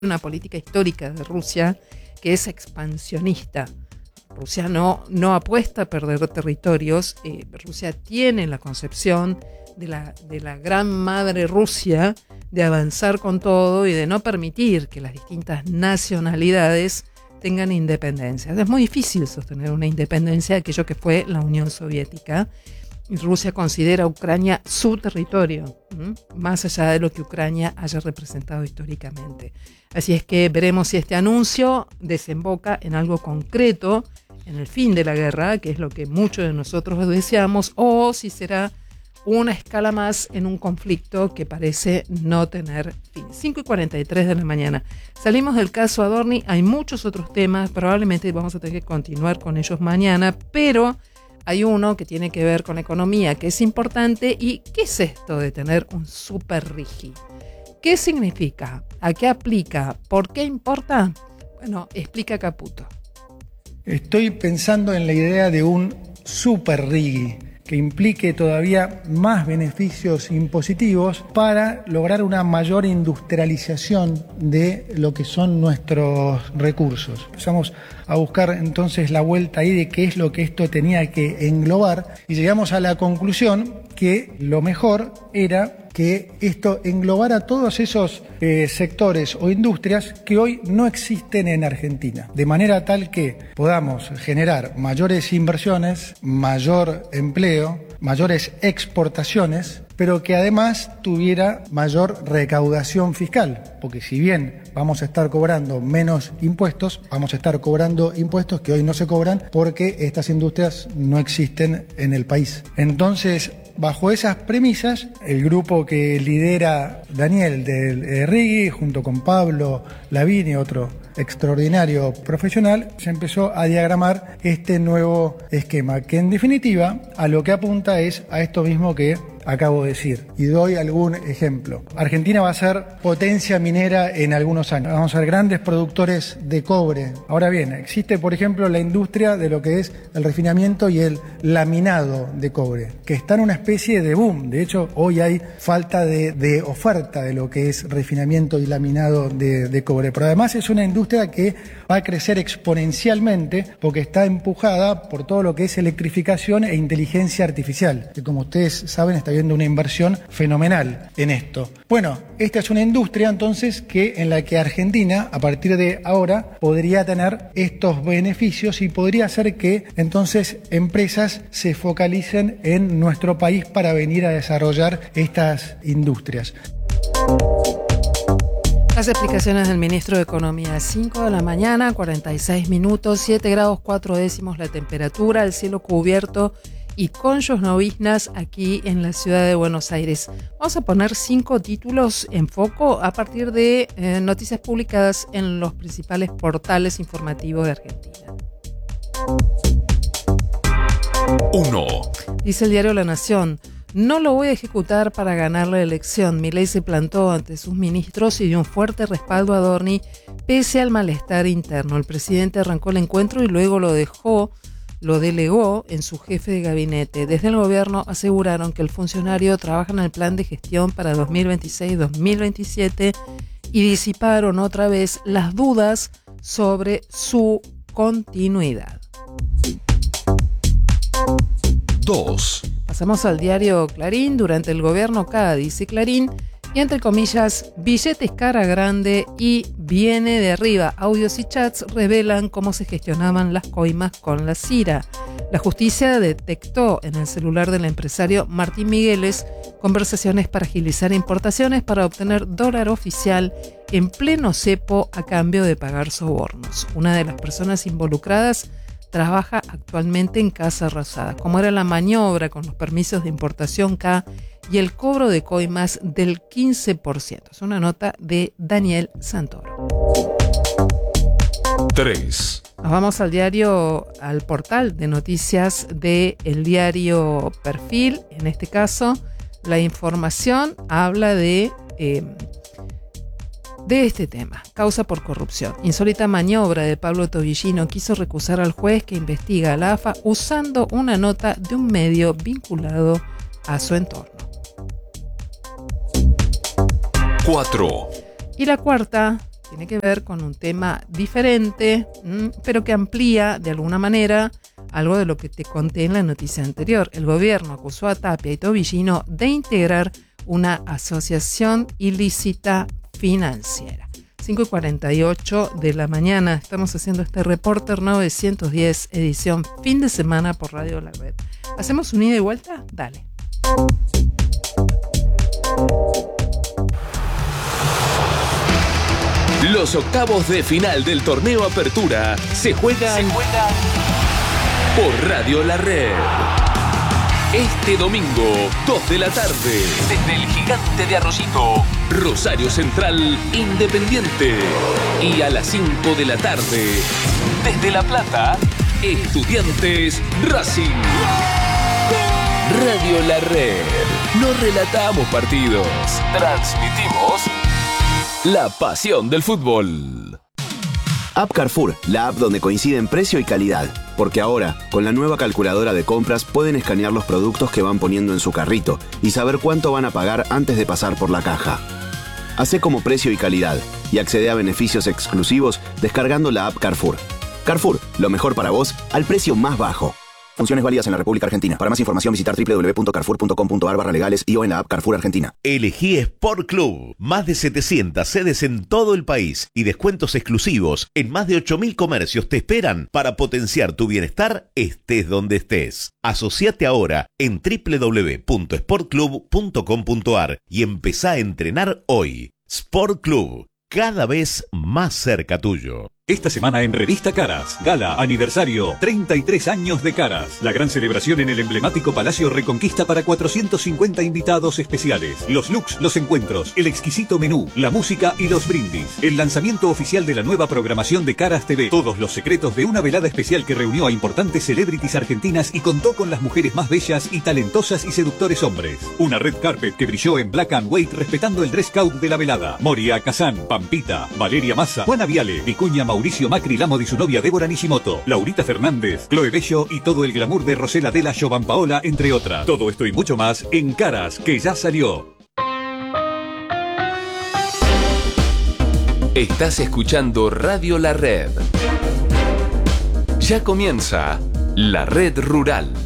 una política histórica de Rusia que es expansionista. Rusia no apuesta a perder territorios. Rusia tiene la concepción de la gran madre Rusia de avanzar con todo y de no permitir que las distintas nacionalidades tengan independencia. Es muy difícil sostener una independencia de aquello que fue la Unión Soviética. Y Rusia considera a Ucrania su territorio, más allá de lo que Ucrania haya representado históricamente. Así es que veremos si este anuncio desemboca en algo concreto, en el fin de la guerra, que es lo que muchos de nosotros deseamos, o si será una escala más en un conflicto que parece no tener fin. 5:43 de la mañana. Salimos del caso Adorni, hay muchos otros temas, probablemente vamos a tener que continuar con ellos mañana, pero hay uno que tiene que ver con economía, que es importante. ¿Y qué es esto de tener un super RIGI? ¿Qué significa? ¿A qué aplica? ¿Por qué importa? Bueno, explica Caputo. Estoy pensando en la idea de un super RIGI que implique todavía más beneficios impositivos para lograr una mayor industrialización de lo que son nuestros recursos. Empezamos a buscar entonces la vuelta ahí de qué es lo que esto tenía que englobar y llegamos a la conclusión que lo mejor era que esto englobara todos esos sectores o industrias que hoy no existen en Argentina, de manera tal que podamos generar mayores inversiones, mayor empleo, mayores exportaciones, pero que además tuviera mayor recaudación fiscal, porque si bien vamos a estar cobrando menos impuestos, vamos a estar cobrando impuestos que hoy no se cobran porque estas industrias no existen en el país. Entonces, bajo esas premisas, el grupo que lidera Daniel del RIGI, junto con Pablo Lavini, otro extraordinario profesional, se empezó a diagramar este nuevo esquema, que en definitiva a lo que apunta es a esto mismo que acabo de decir. Y doy algún ejemplo. Argentina va a ser potencia minera en algunos años. Vamos a ser grandes productores de cobre. Ahora bien, existe, por ejemplo, la industria de lo que es el refinamiento y el laminado de cobre, que está en una especie de boom. De hecho, hoy hay falta de oferta de lo que es refinamiento y laminado de cobre. Pero además es una industria que va a crecer exponencialmente porque está empujada por todo lo que es electrificación e inteligencia artificial, que como ustedes saben está habiendo una inversión fenomenal en esto. Bueno, esta es una industria entonces en la que Argentina a partir de ahora podría tener estos beneficios y podría hacer que entonces empresas se focalicen en nuestro país para venir a desarrollar estas industrias. Las explicaciones del ministro de Economía. 5 de la mañana, 46 minutos, 7 grados 4 décimos la temperatura, el cielo cubierto y con lloviznas aquí en la ciudad de Buenos Aires. Vamos a poner 5 títulos en foco a partir de noticias publicadas en los principales portales informativos de Argentina. 1. Dice el diario La Nación: no lo voy a ejecutar para ganar la elección. Milei se plantó ante sus ministros y dio un fuerte respaldo a Adorni pese al malestar interno. El presidente arrancó el encuentro y luego lo delegó en su jefe de gabinete. Desde el gobierno aseguraron que el funcionario trabaja en el plan de gestión para 2026-2027 y disiparon otra vez las dudas sobre su continuidad. 2. Pasamos al diario Clarín. Durante el gobierno K, dice Clarín, y entre comillas, billetes cara grande y viene de arriba. Audios y chats revelan cómo se gestionaban las coimas con la CIRA. La justicia detectó en el celular del empresario Martín Migueles conversaciones para agilizar importaciones para obtener dólar oficial en pleno cepo a cambio de pagar sobornos. Una de las personas involucradas trabaja actualmente en Casa Rosada. Como era la maniobra con los permisos de importación K y el cobro de coimas del 15%. Es una nota de Daniel Santoro. 3. Nos vamos al portal de noticias del diario Perfil. En este caso, la información habla de este tema, causa por corrupción. Insólita maniobra de Pablo Tobillino, quiso recusar al juez que investiga a la AFA usando una nota de un medio vinculado a su entorno. 4. Y la cuarta tiene que ver con un tema diferente, pero que amplía de alguna manera algo de lo que te conté en la noticia anterior. El gobierno acusó a Tapia y Tobillino de integrar una asociación ilícita financiera. 5:48 de la mañana estamos haciendo este Reporter 910, edición fin de semana por Radio La Red. ¿Hacemos un ida y vuelta? Dale. Los octavos de final del torneo Apertura se juegan por Radio La Red. Este domingo, 2 de la tarde, desde el Gigante de Arroyito, Rosario Central, Independiente. Y a las 5 de la tarde, desde La Plata, Estudiantes Racing. Radio La Red. No relatamos partidos, transmitimos la pasión del fútbol. App Carrefour, la app donde coinciden precio y calidad. Porque ahora, con la nueva calculadora de compras, pueden escanear los productos que van poniendo en su carrito y saber cuánto van a pagar antes de pasar por la caja. Hacé como precio y calidad y accede a beneficios exclusivos descargando la app Carrefour. Carrefour, lo mejor para vos al precio más bajo. Funciones válidas en la República Argentina. Para más información visitar www.carrefour.com.ar/legales y o en la app Carrefour Argentina. Elegí Sport Club. Más de 700 sedes en todo el país y descuentos exclusivos en más de 8.000 comercios te esperan para potenciar tu bienestar estés donde estés. Asociate ahora en www.sportclub.com.ar y empezá a entrenar hoy. Sport Club, cada vez más cerca tuyo. Esta semana en Revista Caras, gala aniversario 33 años de Caras. La gran celebración en el emblemático Palacio Reconquista para 450 invitados especiales. Los looks, los encuentros, el exquisito menú, la música y los brindis. El lanzamiento oficial de la nueva programación de Caras TV. Todos los secretos de una velada especial que reunió a importantes celebrities argentinas y contó con las mujeres más bellas y talentosas y seductores hombres. Una red carpet que brilló en black and white respetando el dress code de la velada. Moria Kazan, Pampita, Valeria Massa, Juana Viale, Vicuña Mauricio Macri Lamo y su novia Débora Nishimoto, Laurita Fernández, Chloe Bello y todo el glamour de Rosela Della Jovan Paola, entre otras. Todo esto y mucho más en Caras, que ya salió. Estás escuchando Radio La Red. Ya comienza La Red Rural.